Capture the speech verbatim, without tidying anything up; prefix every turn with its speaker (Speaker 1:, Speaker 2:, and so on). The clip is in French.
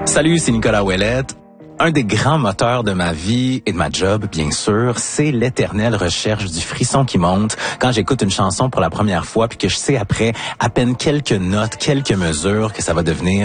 Speaker 1: Salut, c'est Nicolas Ouellette. Un des grands moteurs de ma vie et de ma job, bien sûr, c'est l'éternelle recherche du frisson qui monte quand j'écoute une chanson pour la première fois puis que je sais après à peine quelques notes, quelques mesures que ça va devenir